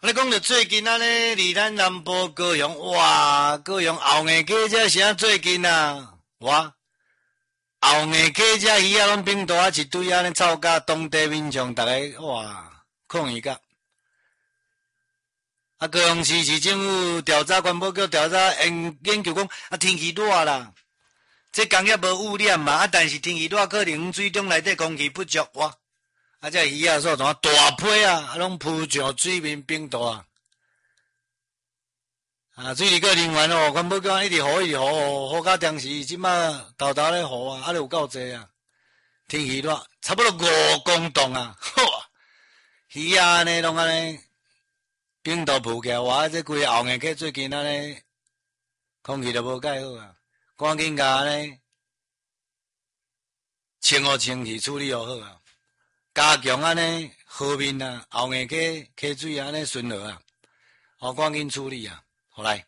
你讲到最近安尼，离咱南部高雄，哇，高雄后硬街遮啥最近啊？哇，后硬街遮鱼啊，拢冰大啊一堆安尼臭甲当地民众逐个哇抗议甲。啊，高雄市政府调查环保局调查研究讲，啊天气热啦，这工业无污染嘛，啊但是天气热可能水中内底空气不足哇，啊这鱼啊说怎大批啊，拢扑上水面冰大啊。啊，水利局人员哦，环保局一直雨，雨到当时即马豆豆咧雨啊，啊，有够济啊！天气热，差不多5公吨啊，吼！鱼啊，安尼拢安尼冰度浮起来，哇！这规后硬溪最近安尼空气都无介好啊，赶紧甲安尼清气处理好啊，加强安尼河面啊，后硬溪水安尼顺滑啊，好赶紧处理啊！好来，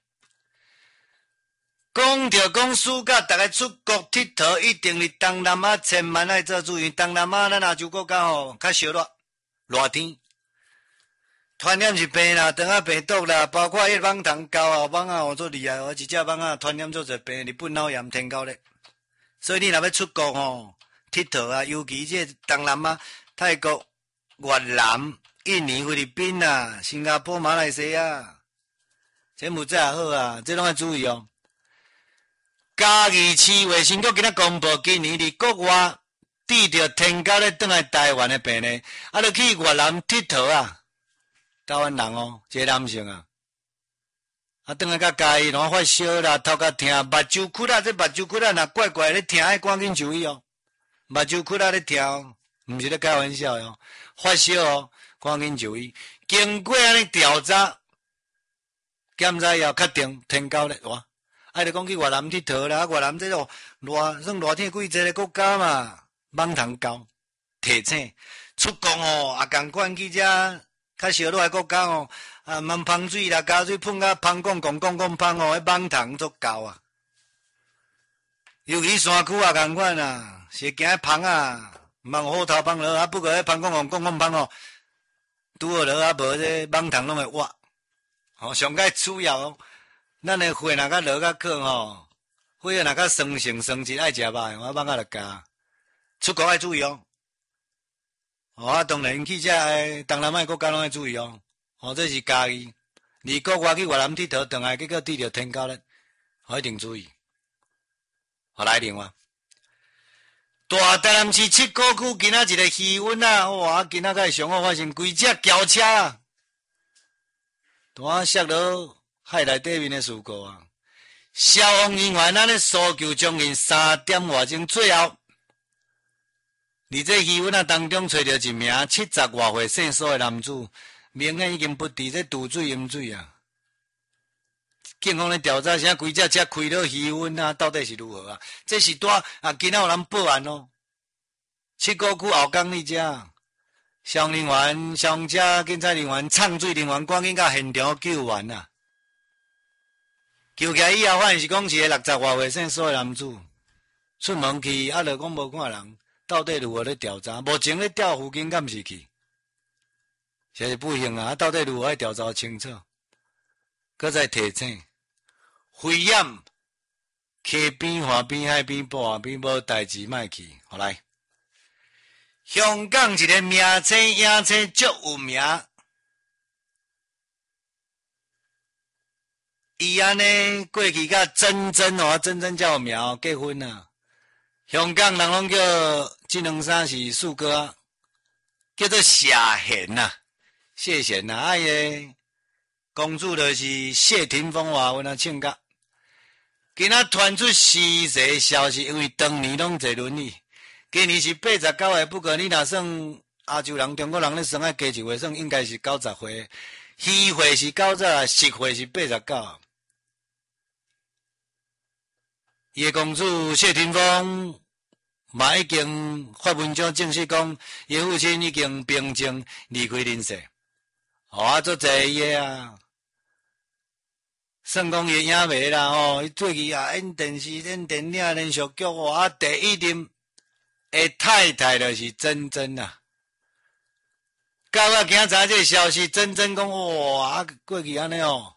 讲着讲暑假，逐个出国佚佗，一定是东南亚，千万爱做注意。东南亚咱亚洲国家吼，较烧热天，传染是病啦，肠仔病毒啦，包括迄蠓虫胶啊，蠓仔哦，做厉害哦，一只蠓仔传染做侪病，日本脑炎、天狗咧。所以你若要出国吼，佚佗啊，尤其这东南亚、泰国、越南、印尼、菲律宾啊、新加坡、马来西亚。柬埔寨也好啊，这拢要注意哦。嘉义市卫生局今仔公布，今年伫国外治着天狗咧转来台湾的病例，啊，就去越南佚佗啊，台湾人哦，一个男性啊，啊，转来甲嘉义然后发烧啦，头壳痛，目睭窟啊，这目睭窟啊，若怪怪咧痛，爱赶紧就医哦。目睭窟啊咧痛，毋是咧开玩笑哦，发烧哦，赶紧就医。经过安尼调查。检查以后确定天狗咧，哇！啊，就讲去越南佚佗啦，越南这种算热天几济个国家嘛，蠓虫胶提醒出国哦，也共款去遮较烧热个国家哦，啊，茫芳水啦，加水喷甲芳讲芳哦，迄蠓虫足够啊。尤其山区啊，共款啊，是惊芳啊，茫虎头芳落啊，不过迄芳讲哦，拄好落啊，无这蠓虫拢会活。哦，上界主要哦，咱的血若较落较cor吼，血若较酸性酸质爱食肉，我蠓仔就加。出国爱注意哦。哦，啊，当然去遮东南亚国家拢爱注意哦。哦，这是嘉义，离国外去越南佚佗，回来结果遇到天狗咧，哦，一定注意。好来另外，大台南市七股区今仔一个气温啊，哇，今仔个上好发生规只轿车啊。大摔落海内底面的事故啊！消防人员咱咧搜救将近3点外钟，最后伫这气温啊当中找到一名70外岁姓苏的男子，明显已经不敌这毒水饮水啊！警方咧调查啥规只车开到气温啊，到底是如何啊？这是大啊，今仔有人报案哦，七股区后港那遮。消防人员、消防车、警察人员、畅水人员赶紧到现场救援啊！救起来以后，发现是讲是个60外岁姓苏的男子，出门去啊，就讲无看人，到底如何咧调查？目前咧调附近敢是去？实是不行啊！到底如何来调查清楚？搁再提醒：危险，溪边、河边、海边、坡岸边无代志，莫去。好来。香港一个名称影星足有名，伊安尼过去甲珍珍叫有名哦，结婚啊。香港人拢叫这两衫是四哥啊，叫做谢贤呐，谢贤呐，啊伊个公主就是谢霆锋华文啊，唱歌。今仔传出死者消息，因为当年拢坐轮椅。今年是89岁，不过你若算亚洲人、中国人咧算啊，加一岁算应该是90岁，虚岁是90，实岁是89。伊个公主谢霆锋嘛已经发文章证实讲，伊父亲已经病重离开人世。啊，做侪伊个啊，算讲伊影迷啦吼，伊过去啊演电视、演电影、连续剧啊，第一任。太太就是珍珍啊， 到我今仔这个消息，真讲哇，过去安尼哦，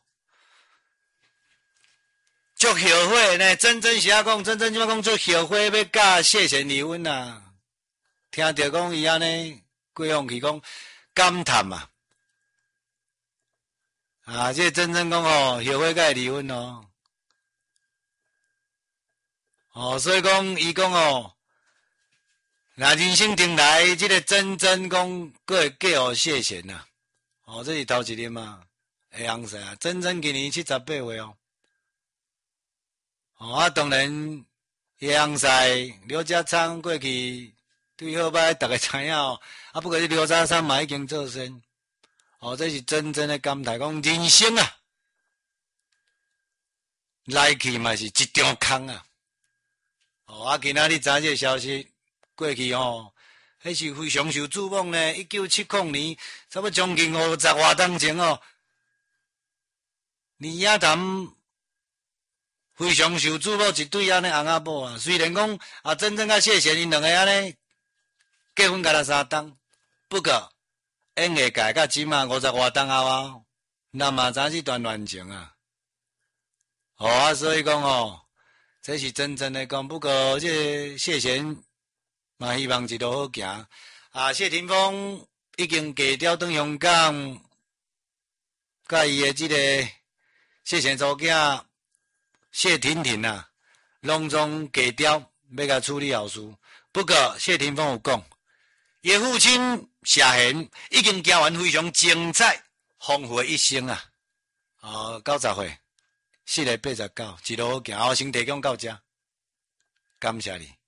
足后悔呢。真是啊讲，真即摆讲足后悔要甲谢贤离婚啊。听着讲伊安尼过往去讲感叹嘛，啊，这真讲哦，后悔甲伊离婚哦。哦，所以讲伊讲哦。那人生定来，这个真讲，佫会嫁互谢贤呐。哦，这是头一任嘛，会红婿啊。真今年78岁哦。哦，啊，当然，伊红婿刘家昌过去对好歹，大家知影哦。啊，不过这刘家昌嘛已经做生。哦，这是真的感叹，讲人生啊，来去嘛是一场空啊。哦，啊，今仔日知这个消息。过去吼，迄是非常受注目呢。1970年，差不多将近50外当前哦，李亚谈非常受注目一对安尼翁仔某啊。虽然讲啊，真甲谢贤因两个安尼结婚甲了3当，不过演艺界甲即马50外当后啊，咱嘛知这段恋情啊。哦啊，所以讲哦，这是真的讲。不过这谢贤。嘛，希望一路好行。啊，谢霆锋已经嫁掉转香港，甲伊的这个谢贤祖囝谢婷婷啊，拢总嫁掉，要甲处理后事。不过谢霆锋有讲，伊父亲谢贤已经交完非常精彩、丰富的一生啊。90岁，4个89，一路好行。后先提供到这，感谢你。